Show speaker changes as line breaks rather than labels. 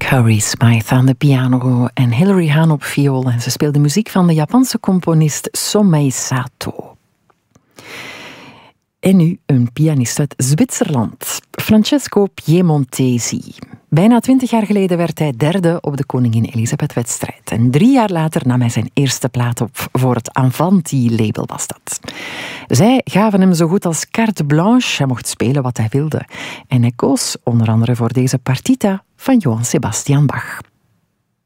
Harry Smyth aan de piano en Hilary Hahn op viool. En ze speelde muziek van de Japanse componist Somei Sato. En nu een pianist uit Zwitserland, Francesco Piemontesi. Bijna 20 jaar geleden werd hij derde op de Koningin Elisabeth-wedstrijd. En 3 jaar later nam hij zijn eerste plaat op voor het Avanti-label was dat. Zij gaven hem zo goed als carte blanche. Hij mocht spelen wat hij wilde. En hij koos onder andere voor deze partita van Johann Sebastian Bach.